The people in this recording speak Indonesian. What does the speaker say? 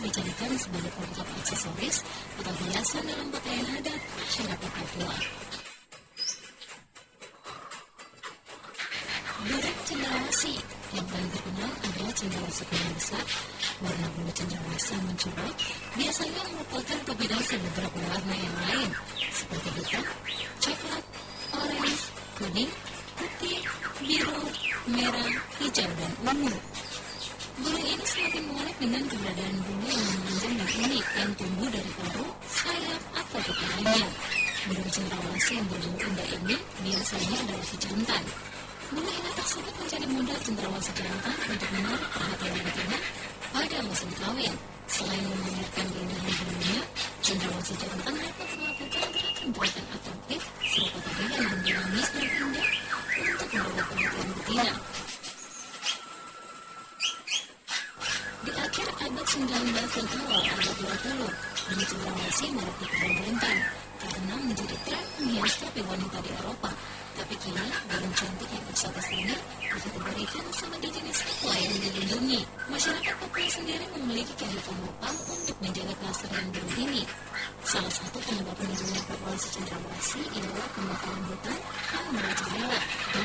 dijadikan sebagai pelengkap aksesoris atau hiasan dalam pakaian adat masyarakat Papua. Burung cendrawasih yang paling terkenal adalah cendrawasih kuning besar. Warna bulu cendrawasih yang mencolok biasanya merupakan kombinasi beberapa warna yang lain seperti hitam, coklat, orange, kuning, putih, biru, merah, hijau, dan ungu. Burung ini semakin menarik dengan keberadaan bulu yang memanjang dan unik yang tumbuh dari paruh, sayap, atau kepalanya. Burung cendrawasih yang berbulu indah ini biasanya adalah pejantan. Bulu indah tersebut menjadi modal cendrawasih jantan untuk menarik perhatian betina pada musim kawin. Selain memamerkan keindahan bulunya, cendrawasih jantan dapat melakukan gerakan-gerakan atraktif serupa tarian yang dinamis dan indah untuk menarik perhatian betina. Di akhir abad 19 dan awal abad 20, burung cendrawasih marak diperdengarkan karena menjadi tren menghias topi wanita di Eropa. Tapi kini, burung cantik yang berstatus ini dikategorikan sebagai jenis satwa yang dilindungi. Masyarakat Papua sendiri memiliki kearifan lokal untuk menjaga kelestarian burung ini. Salah satu penyebab menurunnya populasi cendrawasih ialah pembakaran hutan yang merajalela